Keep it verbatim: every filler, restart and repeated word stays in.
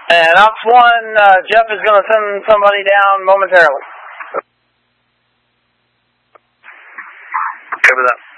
And Ops one, uh, Jeff is going to send somebody down momentarily. Cover that.